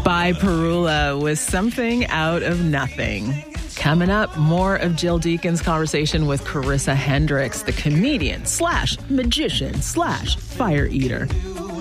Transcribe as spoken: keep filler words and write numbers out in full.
by Perula with Something Out of Nothing. Coming up, more of Jill Deacon's conversation with Carissa Hendricks, the comedian slash magician slash fire eater.